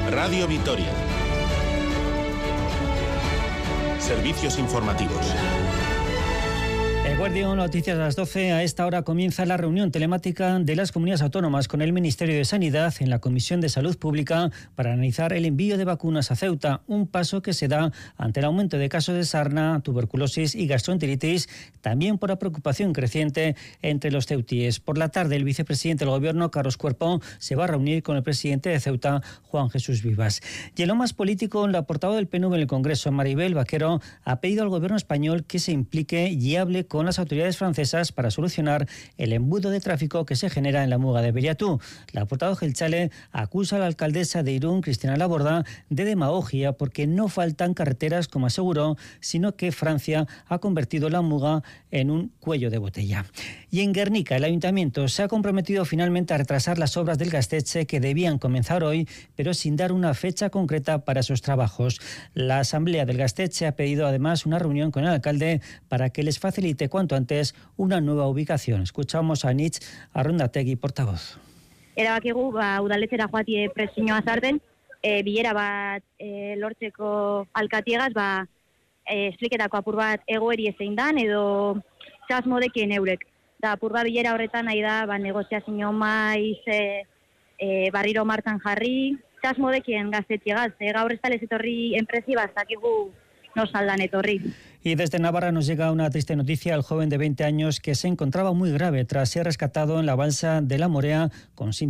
Radio Vitoria. Servicios informativos. Guardián, noticias a las 12. A esta hora comienza la reunión telemática de las comunidades autónomas con el Ministerio de Sanidad en la Comisión de Salud Pública para analizar el envío de vacunas a Ceuta, un paso que se da ante el aumento de casos de sarna, tuberculosis y gastroenteritis, también por la preocupación creciente entre los ceutíes. Por la tarde, el vicepresidente del Gobierno, Carlos Cuerpo, se va a reunir con el presidente de Ceuta, Juan Jesús Vivas. Y en lo más político, la portavoz del PNV en el Congreso, Maribel Vaquero, ha pedido al Gobierno español que se implique y hable con las autoridades francesas para solucionar el embudo de tráfico que se genera en la muga de Beriatú. La portavoz Gelchale acusa a la alcaldesa de Irún, Cristina Laborda, de demagogia porque no faltan carreteras, como aseguró, sino que Francia ha convertido la muga en un cuello de botella. Y en Guernica, el ayuntamiento se ha comprometido finalmente a retrasar las obras del Gaztetxe que debían comenzar hoy, pero sin dar una fecha concreta para sus trabajos. La asamblea del Gaztetxe ha pedido además una reunión con el alcalde para que les facilite cuanto antes una nueva ubicación. Escuchamos a Nitz Arrundategui, portavoz. Erabakigu udaletxera joatie presioa sarten, bilera bat lortzeko alkatiegaz, espliketako apur bat egoeri zein dan edo txasmodekien eurek. Da apur bat bilera horretan nahi da negoziazio maiz barriro martan jarri, txasmodekien Gaztetxeagaz. Gaur ez talez etorri enpresi bazakigu nos saldan etorri. Y desde Navarra nos llega una triste noticia al joven de 20 años que se encontraba muy grave tras ser rescatado en la balsa de La Morea con